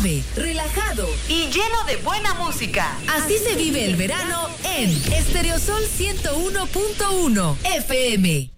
suave, relajado y lleno de buena música. Así se vive el verano en Estereosol 101.1 FM.